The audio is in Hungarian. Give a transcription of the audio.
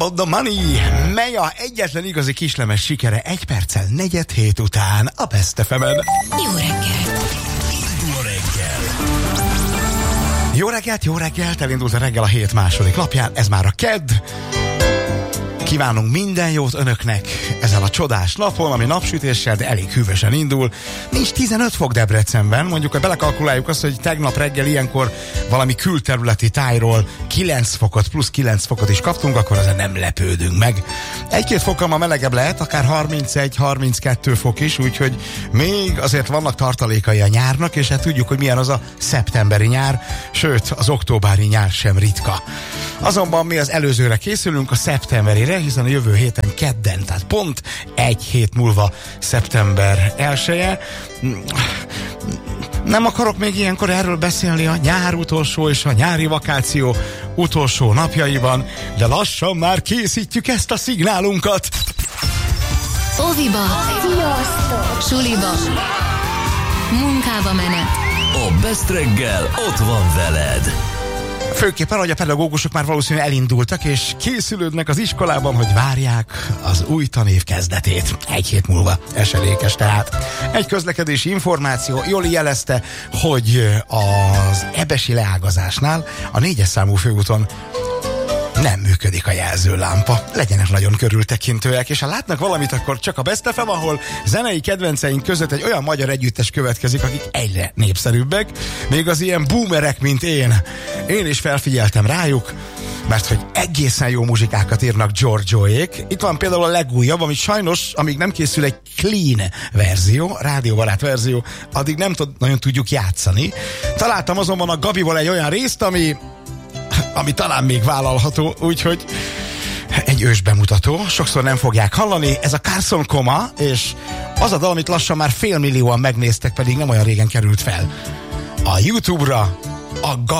About the Money, mely a egyetlen igazi kislemes sikere 1 perccel 4:07 után a Best FM-en. Jó reggelt! Jó reggelt, jó reggelt! Elindult a reggel a hét második lapján, ez már a kedd. Kívánunk minden jót önöknek ezen a csodás napon, ami napsütéssel, de elég hűvösen indul. Nincs 15 fok Debrecenben, mondjuk, hogy belekalkuláljuk azt, hogy tegnap reggel ilyenkor valami külterületi tájról 9 fokot, plusz 9 fokot is kaptunk, akkor azért nem lepődünk meg. 1-2 fokkal ma melegebb lehet, akár 31-32 fok is, úgyhogy még azért vannak tartalékai a nyárnak, és hát tudjuk, hogy milyen az a szeptemberi nyár, sőt, az októberi nyár sem ritka. Azonban mi az előzőre készülünk, a szeptemberire, hiszen a jövő héten kedden, tehát pont 1 hét múlva szeptember 1-e. Nem akarok még ilyenkor erről beszélni a nyár utolsó és a nyári vakáció utolsó napjaiban, de lassan már készítjük ezt a szignálunkat. Óviba, suliba, munkába menet. A Best reggel ott van veled. Főképpen, hogy a pedagógusok már valószínűleg elindultak, és készülődnek az iskolában, hogy várják az új tanév kezdetét. 1 hét múlva esedékes tehát. Egy közlekedési információ Joli jelezte, hogy az ebesi leágazásnál a 4-es számú főúton nem működik a jelzőlámpa. Legyenek nagyon körültekintőek, és ha látnak valamit, akkor csak a Best FM, ahol zenei kedvenceink között egy olyan magyar együttes következik, akik egyre népszerűbbek, még az ilyen boomerek, mint én. Én is felfigyeltem rájuk, mert hogy egészen jó muzsikákat írnak Giorgioék. Itt van például a legújabb, amit sajnos, amíg nem készül egy clean verzió, rádióbarát verzió, addig nem nagyon tudjuk játszani. Találtam azonban a Gabival egy olyan részt, ami talán még vállalható, úgyhogy egy ős bemutató, sokszor nem fogják hallani, ez a Carson Coma, és az a dal, amit lassan már 500 000 megnéztek, pedig nem olyan régen került fel a YouTube-ra, a